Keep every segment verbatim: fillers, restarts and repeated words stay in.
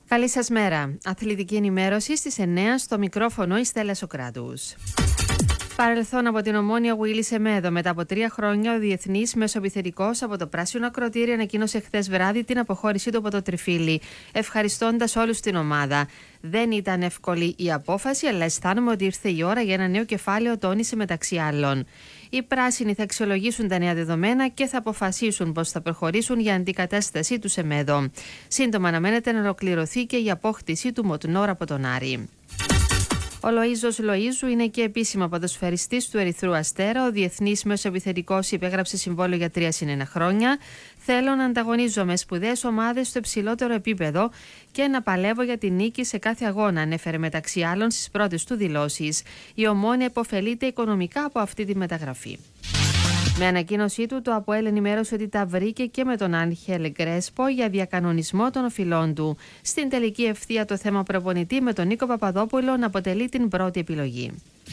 Καλή σας μέρα. Αθλητική ενημέρωση στις εννέα στο μικρόφωνο η Στέλλα Σοκράτους. Παρελθόν από την Ομόνοια Γουίλη Σεμέδο. Μετά από τρία χρόνια, ο διεθνής μεσοεπιθετικός από το Πράσινο Ακροτήρι ανακοίνωσε χθες βράδυ την αποχώρησή του από το τριφύλι, ευχαριστώντας όλους την ομάδα. Δεν ήταν εύκολη η απόφαση, αλλά αισθάνομαι ότι ήρθε η ώρα για ένα νέο κεφάλαιο, τόνισε μεταξύ άλλων. Οι πράσινοι θα αξιολογήσουν τα νέα δεδομένα και θα αποφασίσουν πώς θα προχωρήσουν για αντικατάστασή του Σεμέδο. Σύντομα αναμένεται να ολοκληρωθεί και η απόκτηση του Μοτνόρ από τον Άρη. Ο Λοΐζος Λοΐζου είναι και επίσημα ποδοσφαιριστής του Ερυθρού Αστέρα. Ο διεθνής μεσοεπιθετικός υπέγραψε συμβόλαιο για τρία συν ένα χρόνια. Θέλω να ανταγωνίζομαι με σπουδαίες ομάδες στο υψηλότερο επίπεδο και να παλεύω για την νίκη σε κάθε αγώνα, ανέφερε μεταξύ άλλων στις πρώτες του δηλώσεις. Η Ομόνοια υποφελείται οικονομικά από αυτή τη μεταγραφή. Με ανακοίνωσή του, το ΑΠΟΕΛ ενημέρωσε ότι τα βρήκε και με τον Άγχελ Γκρέσπο για διακανονισμό των οφειλών του. Στην τελική ευθεία το θέμα προπονητή με τον Νίκο Παπαδόπουλο να αποτελεί την πρώτη επιλογή.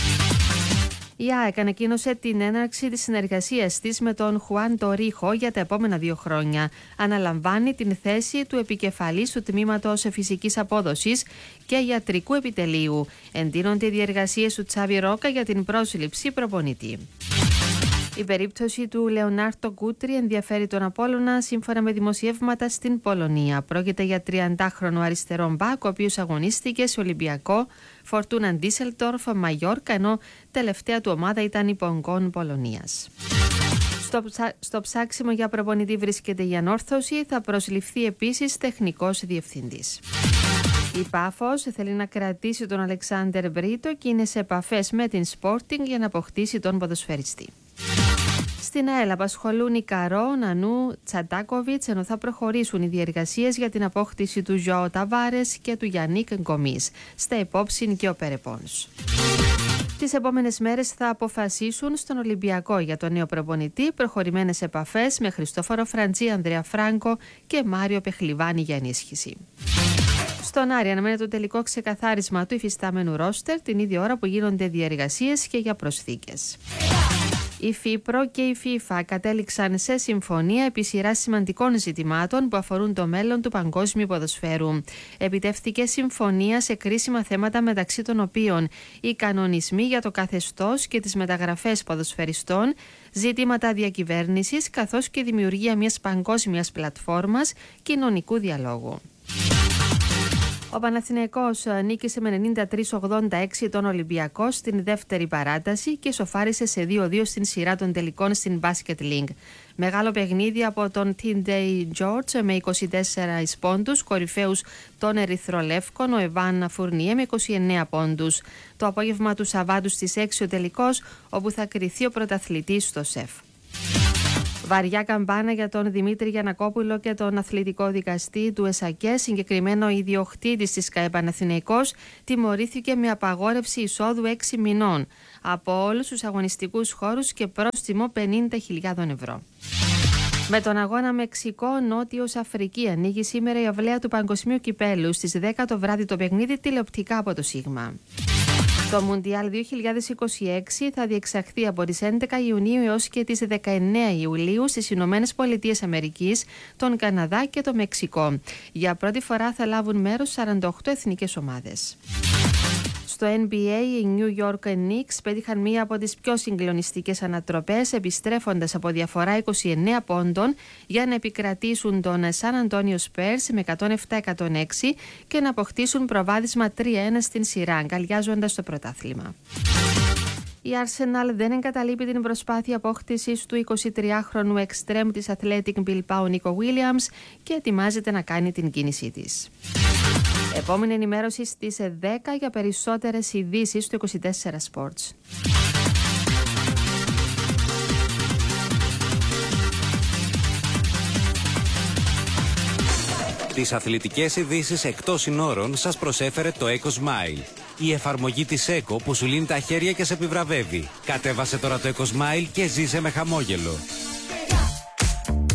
Η ΑΕΚ ανακοίνωσε την έναρξη της συνεργασίας της με τον Χουάν Τορίχο για τα επόμενα δύο χρόνια. Αναλαμβάνει την θέση του επικεφαλής του τμήματος φυσικής απόδοσης και ιατρικού επιτελείου. Εντείνονται οι διεργασίες του Τσάβι Ρόκα για την πρόσληψη προπονητή. Η περίπτωση του Λεωνάρτο Κούτρι ενδιαφέρει τον Απόλλωνα σύμφωνα με δημοσιεύματα στην Πολωνία. Πρόκειται για τριαντάχρονο αριστερό μπακ, ο οποίος αγωνίστηκε σε Ολυμπιακό, Φορτούνα Ντίσελντορφ, Μαγιόρκα, ενώ τελευταία του ομάδα ήταν η Πογκόν Πολωνίας. Στο, ψα... στο ψάξιμο για προπονητή βρίσκεται η ανόρθωση, θα προσληφθεί επίσης τεχνικός διευθυντής. Η Πάφος θέλει να κρατήσει τον Αλεξάντερ Μπρίτο και είναι σε επαφές με την Sporting για να αποκτήσει τον ποδοσφαιριστή. Στην ΑΕΛ απασχολούν η Καρό, Νανού, Τσαντάκοβιτς, ενώ θα προχωρήσουν οι διεργασίες για την απόκτηση του Ζωάο Ταβάρες και του Γιαννίκ Γκομής. Στα υπόψη και ο Περεπόνς. Τις επόμενες μέρες θα αποφασίσουν στον Ολυμπιακό για τον νέο προπονητή, προχωρημένες επαφές με Χριστόφορο Φραντζή, Ανδρέα Φράγκο και Μάριο Πεχλιβάνη για ενίσχυση. Στον Άρη αναμένεται το τελικό ξεκαθάρισμα του υφιστάμενου ρόστερ την ίδια ώρα που γίνονται διεργασίες και για προσθήκες. Η ΦΥΠΡΟ και η FIFA κατέληξαν σε συμφωνία επί σειρά σημαντικών ζητημάτων που αφορούν το μέλλον του παγκόσμιου ποδοσφαίρου. Επιτεύχθηκε συμφωνία σε κρίσιμα θέματα, μεταξύ των οποίων οι κανονισμοί για το καθεστώς και τις μεταγραφές ποδοσφαιριστών, ζητήματα διακυβέρνησης καθώς και δημιουργία μιας παγκόσμιας πλατφόρμας κοινωνικού διαλόγου. Ο Παναθηναϊκός νίκησε με ενενήντα τρία ογδόντα έξι τον Ολυμπιακό στην δεύτερη παράταση και σοφάρισε σε δύο δύο στην σειρά των τελικών στην Basket League. Μεγάλο παιχνίδι από τον Τίνντεϊ Τζόρτζ με είκοσι τέσσερα πόντους, κορυφαίους των Ερυθρολεύκων, ο Εβάν Φουρνιέ με είκοσι εννέα πόντους. Το απόγευμα του Σαββάτου στις έξι ο τελικός, όπου θα κριθεί ο πρωταθλητής στο ΣΕΦ. Βαριά καμπάνα για τον Δημήτρη Γιαννακόπουλο και τον αθλητικό δικαστή του ΕΣΑΚΕ. Συγκεκριμένο, ο ιδιοκτήτης της ΚΑΕ Παναθηναϊκός τιμωρήθηκε με απαγόρευση εισόδου έξι μηνών από όλους τους αγωνιστικούς χώρους και πρόστιμο πενήντα χιλιάδες ευρώ. Με τον αγώνα Μεξικό-Νότιος Αφρική ανοίγει σήμερα η αυλαία του Παγκοσμίου Κυπέλου. Στις δέκα το βράδυ το παιχνίδι τηλεοπτικά από το ΣΥΓΜΑ. Το Μουντιάλ δύο χιλιάδες είκοσι έξι θα διεξαχθεί από τις έντεκα Ιουνίου έως και τις δεκαεννέα Ιουλίου στις Ηνωμένες Πολιτείες Αμερικής, τον Καναδά και το Μεξικό. Για πρώτη φορά θα λάβουν μέρος σαράντα οκτώ εθνικές ομάδες. Στο N B A, οι New York Knicks πέτυχαν μία από τις πιο συγκλονιστικές ανατροπές, επιστρέφοντας από διαφορά είκοσι εννέα πόντων για να επικρατήσουν τον San Antonio Spurs με εκατόν επτά εκατόν έξι και να αποκτήσουν προβάδισμα τρία ένα στην σειρά, αγκαλιάζοντας το πρωτάθλημα. Η Arsenal δεν εγκαταλείπει την προσπάθεια απόκτησης του εικοσιτριάχρονου εξτρέμ της Athletic Bilbao Νίκο Williams και ετοιμάζεται να κάνει την κίνησή της. Επόμενη ενημέρωση στις δέκα για περισσότερες ειδήσεις του είκοσι τέσσερα Sports. Τις αθλητικές ειδήσεις εκτός συνόρων σας προσέφερε το EcoSmile. Η εφαρμογή της Eco που σου λύνει τα χέρια και σε επιβραβεύει. Κατέβασε τώρα το EcoSmile και ζήσε με χαμόγελο.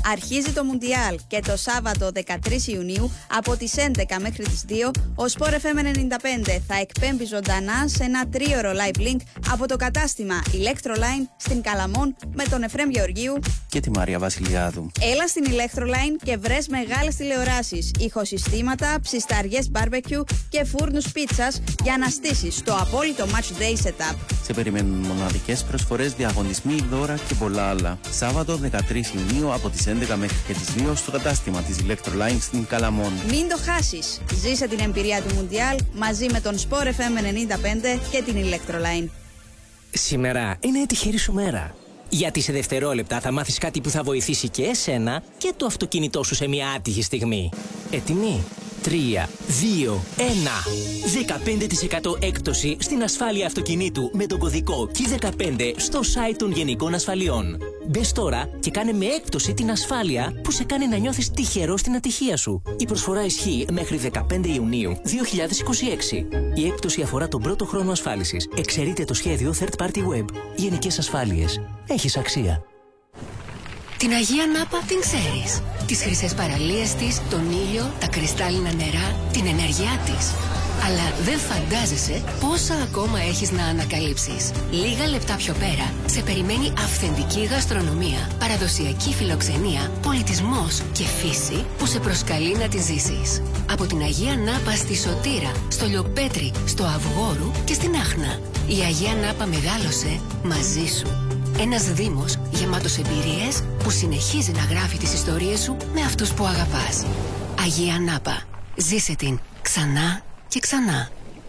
Αρχίζει το Μουντιάλ και το Σάββατο δεκατρείς Ιουνίου από τις έντεκα μέχρι τις δύο ο Sport εφ εμ ενενήντα πέντε θα εκπέμπει ζωντανά σε ένα τρίωρο live link από το κατάστημα Electroline στην Καλαμών με τον Εφραίμ Γεωργίου και τη Μαρία Βασιλιάδου. Έλα στην Electroline και βρες μεγάλες τηλεοράσεις, ηχοσυστήματα, ψισταριές barbecue και φούρνους πίτσας για να στήσεις το απόλυτο match day setup. Σε περιμένουν μοναδικές προσφορές, διαγωνισμοί, δώρα και πολλά άλλα. Σάββατο δεκατρείς Ιουνίου από τις έντεκα μέχρι και τις δύο στο κατάστημα της Electroline στην Καλαμών. Μην το χάσεις. Ζήσε την εμπειρία του Μουντιάλ μαζί με τον Sport εφ εμ ενενήντα πέντε και την Electroline. Σήμερα είναι η τυχερή σου μέρα. Γιατί σε δευτερόλεπτα θα μάθεις κάτι που θα βοηθήσει και εσένα και το αυτοκίνητό σου σε μια άτυχη στιγμή. Έτοιμοι? τρία, δύο, ένα. δεκαπέντε τοις εκατό έκπτωση στην ασφάλεια αυτοκινήτου με τον κωδικό κι δεκαπέντε στο site των Γενικών Ασφαλιών. Μπες τώρα και κάνε με έκπτωση την ασφάλεια που σε κάνει να νιώθεις τυχερό στην ατυχία σου. Η προσφορά ισχύει μέχρι δεκαπέντε Ιουνίου δύο χιλιάδες είκοσι έξι. Η έκπτωση αφορά τον πρώτο χρόνο ασφάλισης. Εξαιρείται το σχέδιο Third Party Web. Γενικές Ασφάλειες. Έχεις αξία. Την Αγία Νάπα την ξέρεις. Τις χρυσές παραλίες της, τον ήλιο, τα κρυστάλλινα νερά, την ενέργειά της. Αλλά δεν φαντάζεσαι πόσα ακόμα έχεις να ανακαλύψεις. Λίγα λεπτά πιο πέρα σε περιμένει αυθεντική γαστρονομία, παραδοσιακή φιλοξενία, πολιτισμός και φύση που σε προσκαλεί να τη ζήσεις. Από την Αγία Νάπα στη Σωτήρα, στο Λιοπέτρι, στο Αυγόρου και στην Άχνα. Η Αγία Νάπα μεγάλωσε μαζί σου. Ένας δήμος γεμάτος εμπειρίες που συνεχίζει να γράφει τις ιστορίες σου με αυτούς που αγαπάς. Αγία Νάπα. Ζήσε την ξανά και ξανά.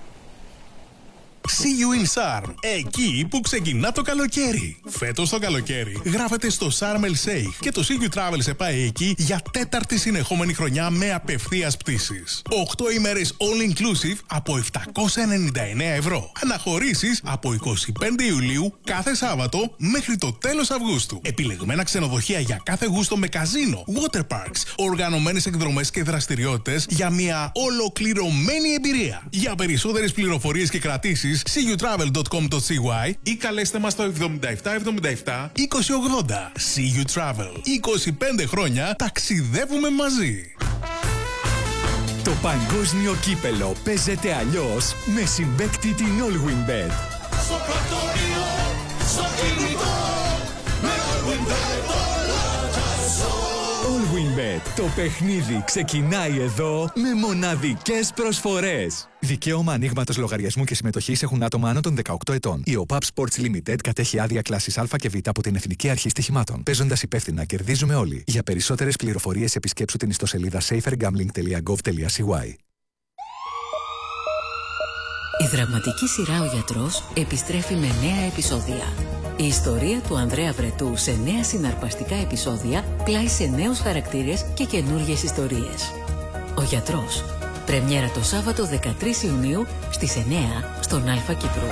See you in Sarm, εκεί που ξεκινά το καλοκαίρι. Φέτος το καλοκαίρι γράφεται στο Sharm El Sheikh και το See You Travel σε πάει εκεί για τέταρτη συνεχόμενη χρονιά με απευθείας πτήσεις. οκτώ ημέρες all inclusive από επτακόσια ενενήντα εννέα ευρώ. Αναχωρήσεις από εικοστή πέμπτη Ιουλίου κάθε Σάββατο μέχρι το τέλος Αυγούστου. Επιλεγμένα ξενοδοχεία για κάθε γούστο με καζίνο, water parks, οργανωμένες εκδρομές και δραστηριότητες για μια ολοκληρωμένη εμπειρία. Για περισσότερες πληροφορίες και κρατήσεις see you travel dot com dot c y ή καλέστε μας στο εβδομήντα επτά εβδομήντα επτά είκοσι ογδόντα. See you travel. είκοσι πέντε χρόνια ταξιδεύουμε μαζί. Το παγκόσμιο κύπελο παίζεται αλλιώς με συμπαίκτη την Allwinbet. Στο πρακτορείο, στο κινητό, με Allwinbet όλα τα ζω. Allwinbet. Το παιχνίδι ξεκινάει εδώ με μοναδικές προσφορές. Δικαίωμα ανοίγματος λογαριασμού και συμμετοχής έχουν άτομα άνω των δεκαοκτώ ετών. Η ο πι έι Sports Limited κατέχει άδεια κλάσης Α και Β από την Εθνική Αρχή Στοιχημάτων. Παίζοντας υπεύθυνα, κερδίζουμε όλοι. Για περισσότερες πληροφορίες επισκέψου την ιστοσελίδα safer gambling dot gov dot c y. Η δραματική σειρά «Ο Γιατρός» επιστρέφει με νέα επεισόδια. Η ιστορία του Ανδρέα Βρετού σε νέα συναρπαστικά επεισόδια πλάει σε νέους χαρακτήρες και καινούργιες ιστορίες. «Ο Γιατρός». Πρεμιέρα το Σάββατο δεκατρείς Ιουνίου στις εννέα στον Αλφα Κύπρου.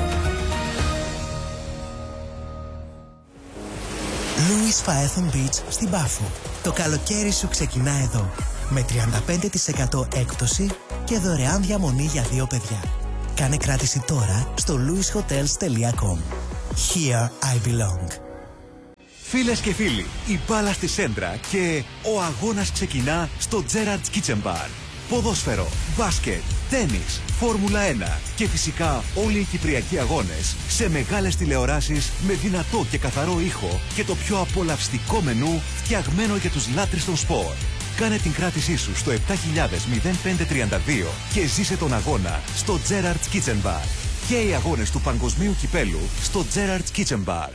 Louis Phaethon Beach στην Πάφο. Το καλοκαίρι σου ξεκινά εδώ. Με τριάντα πέντε τοις εκατό έκπτωση και δωρεάν διαμονή για δύο παιδιά. Κάνε κράτηση τώρα στο louis hotels dot com. Here I belong. Φίλες και φίλοι, η μπάλα στη σέντρα και ο αγώνας ξεκινά στο Gerrard's Kitchen Bar. Ποδόσφαιρο, μπάσκετ, τένις, Φόρμουλα ένα και φυσικά όλοι οι κυπριακοί αγώνες σε μεγάλες τηλεοράσεις με δυνατό και καθαρό ήχο και το πιο απολαυστικό μενού φτιαγμένο για τους λάτρεις των σπορ. Κάνε την κράτησή σου στο επτά χιλιάδες πεντακόσια τριάντα δύο και ζήσε τον αγώνα στο Gerrard's Kitchen Bar. Και οι αγώνες του παγκοσμίου κυπέλου στο Gerrard's Kitchen Bar.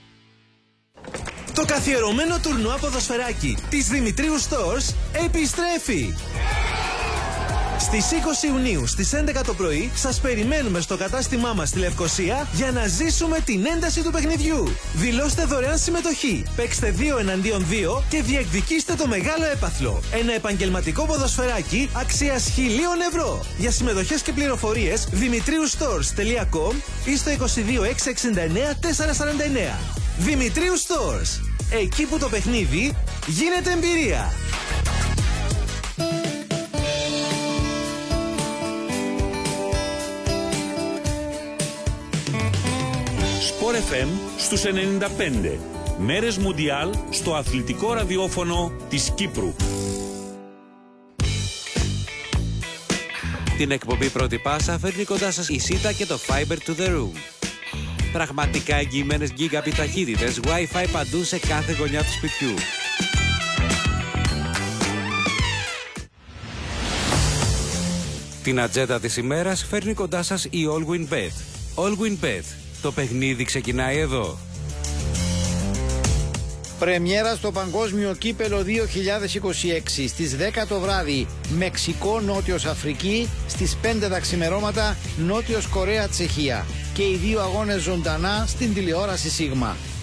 Το καθιερωμένο τουρνουά ποδοσφαιράκι της Δημητρίου Stores επιστρέφει! Στις είκοσι Ιουνίου στις έντεκα το πρωί σας περιμένουμε στο κατάστημά μας στη Λευκοσία για να ζήσουμε την ένταση του παιχνιδιού. Δηλώστε δωρεάν συμμετοχή, παίξτε δύο εναντίον δύο και διεκδικήστε το μεγάλο έπαθλο. Ένα επαγγελματικό ποδοσφαιράκι αξίας χιλίων ευρώ. Για συμμετοχές και πληροφορίες δημητρίου στορς τελεία κομ ή στο είκοσι δύο εξακόσια εξήντα εννέα τετρακόσια σαράντα εννέα. Δημητρίου Stores. Εκεί που το παιχνίδι γίνεται εμπειρία. Sport εφ εμ στους ενενήντα πέντε. Μέρες Μουντιάλ στο αθλητικό ραδιόφωνο της Κύπρου. Την εκπομπή Πρώτη Πάσα φέρνει κοντά σας η Σίτα και το Fiber to the Room. Πραγματικά εγγυημένες gigabit ταχύτητες, Wi-Fi παντού σε κάθε γωνιά του σπιτιού. Την ατζέντα της ημέρας φέρνει κοντά σας η Allwyn Bet. Allwyn Bet. Το παιχνίδι ξεκινάει εδώ. Πρεμιέρα στο Παγκόσμιο Κύπελο δύο χιλιάδες είκοσι έξι στις δέκα το βράδυ. Μεξικό, Νότιος Αφρική. Στις πέντε τα ξημερώματα Νότιος Κορέα, Τσεχία. Και οι δύο αγώνες ζωντανά στην τηλεόραση Σίγμα.